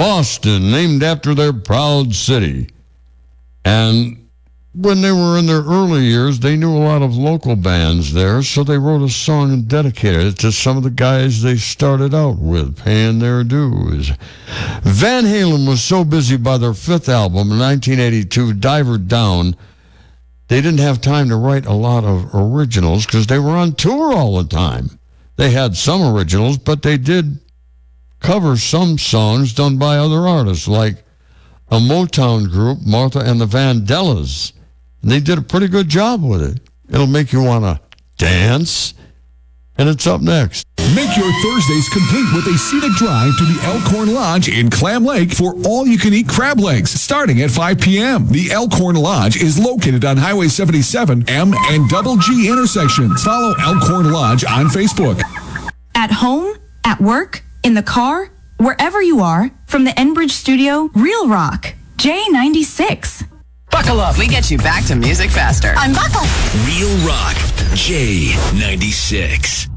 Boston, named after their proud city. And when they were in their early years, they knew a lot of local bands there, so they wrote a song and dedicated it to some of the guys they started out with, paying their dues. Van Halen was so busy by their fifth album in 1982, Diver Down, they didn't have time to write a lot of originals because they were on tour all the time. They had some originals, but they did cover some songs done by other artists, like a Motown group, Martha and the Vandellas. And they did a pretty good job with it. It'll make you want to dance. And it's up next. Make your Thursdays complete with a scenic drive to the Elkhorn Lodge in Clam Lake for all-you-can-eat crab legs starting at 5 p.m. The Elkhorn Lodge is located on Highway 77, M and Double G intersections. Follow Elkhorn Lodge on Facebook. At home, at work, in the car, wherever you are, from the Enbridge studio, Real Rock, J96. Buckle up. We get you back to music faster. I'm buckled. Real Rock, J96.